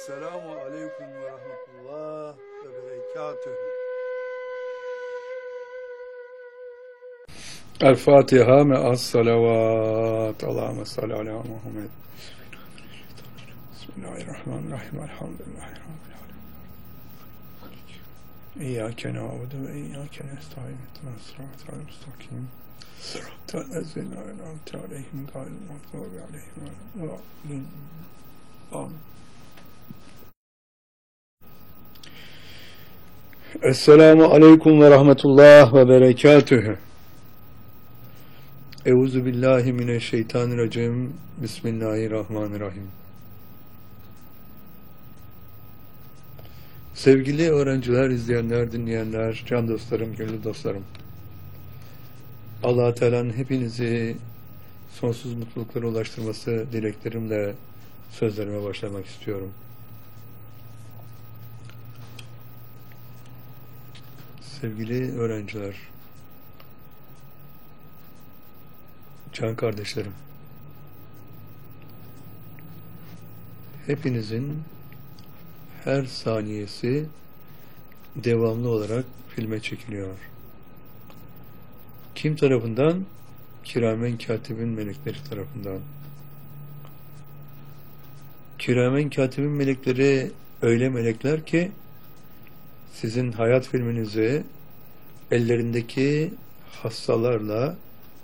Selamun Aleyküm ve Rahmetullah ve Berekatühü. El Fatiha me'as salavat. Allahümme salli ala Muhammed. Bismillahirrahmanirrahim. Elhamdülillahi Rabbil alemin. İyyâke na'budu ve iyyâke nestaîn. İhdinas sıratal müstakim. Sıratal lezîne en'amte aleyhim gayril mağdûbi aleyhim veleddâllîn. Amin. Esselamu aleyküm ve rahmetullah ve berekatühü. Euzu billahi mineşşeytanirracim. Bismillahirrahmanirrahim. Sevgili öğrenciler, izleyenler, dinleyenler, can dostlarım, gönül dostlarım. Allah-u Teala'nın hepinizi sonsuz mutluluklara ulaştırması dileklerimle sözlerime başlamak istiyorum. Sevgili öğrenciler, can kardeşlerim, hepinizin her saniyesi devamlı olarak filme çekiliyor. Kim tarafından? Kiramen katibin melekleri tarafından. Kiramen katibin melekleri öyle melekler ki sizin hayat filminizi ellerindeki hassalarla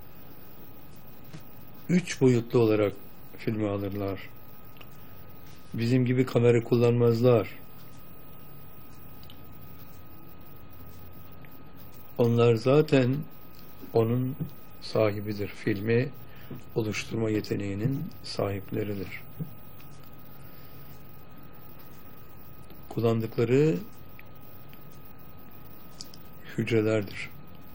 3 boyutlu olarak filme alırlar. Bizim gibi kamera kullanmazlar. Onlar zaten onun sahibidir. Filmi oluşturma yeteneğinin sahipleridir. Kullandıkları hücrelerdir.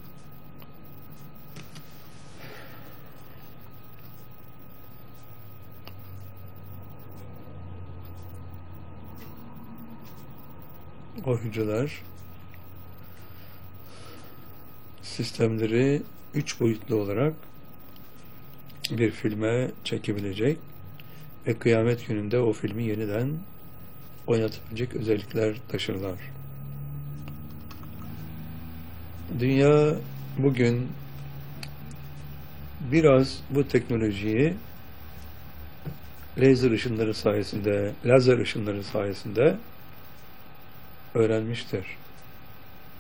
O hücreler sistemleri 3 boyutlu olarak bir filme çekebilecek ve kıyamet gününde o filmi yeniden oynatabilecek özellikler taşırlar. Dünya bugün biraz bu teknolojiyi lazer ışınları sayesinde öğrenmiştir.